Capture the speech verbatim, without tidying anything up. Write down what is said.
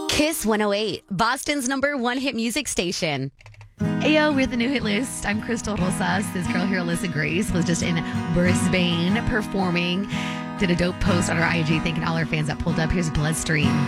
Kiss one oh eight, Boston's number one hit music station. Hey, yo, we're the new hit list. I'm Crystal Rosas. This girl here, Alyssa Grace, was just in Brisbane performing. Did a dope post on her I G thanking all her fans that pulled up. Here's Bloodstream.